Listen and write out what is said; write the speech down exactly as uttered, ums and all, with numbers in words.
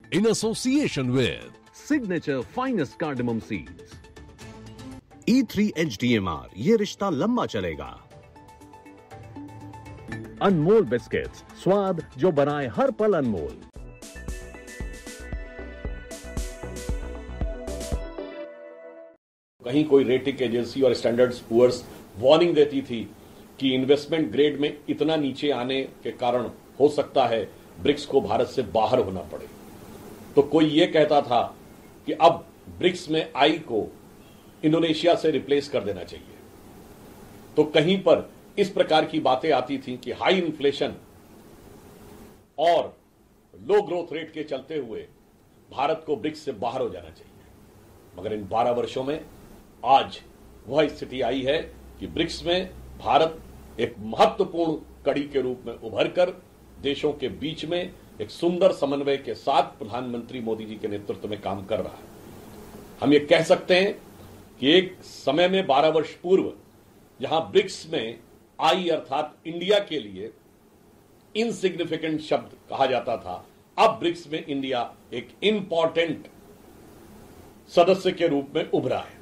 in association with Signature Finest Cardamom Seeds. E three H D M R, ये रिश्ता लंबा चलेगा। अनमोल biscuits, स्वाद जो बनाए हर पल अनमोल। कहीं कोई रेटिंग एजेंसी और स्टैंडर्ड्स पुअर्स वार्निंग देती थी कि इन्वेस्टमेंट ग्रेड में इतना नीचे आने के कारण हो सकता है ब्रिक्स को भारत से बाहर होना पड़े। तो कोई ये कहता था कि अब ब्रिक्स में आई को इंडोनेशिया से रिप्लेस कर देना चाहिए। तो कहीं पर इस प्रकार की बातें आती थी कि हाई इन्फ्लेशन और लो ग्रोथ रेट के चलते हुए भारत को ब्रिक्स से बाहर हो जाना चाहिए। मगर इन बारह वर्षों में आज वह स्थिति आई है कि ब्रिक्स में भारत एक महत्वपूर्ण कड़ी के रूप में उभरकर देशों के बीच में एक सुंदर समन्वय के साथ प्रधानमंत्री मोदी जी के नेतृत्व में काम कर रहा है। हम ये कह सकते हैं कि एक समय में बारह वर्ष पूर्व जहां ब्रिक्स में आई अर्थात इंडिया के लिए इनसिग्निफिकेंट शब्द कहा जाता था, अब ब्रिक्स में इंडिया एक इंपॉर्टेंट सदस्य के रूप में उभरा है।